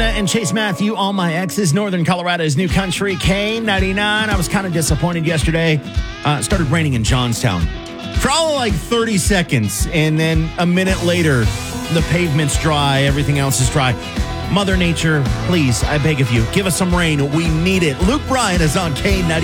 and Chase Matthew, All My Exes, Northern Colorado's New Country, K99. I was kind of disappointed yesterday. It started raining in Johnstown for all like 30 seconds. And then a minute later, the pavement's dry. Everything else is dry. Mother Nature, please, I beg of you, give us some rain. We need it. Luke Bryan is on K90.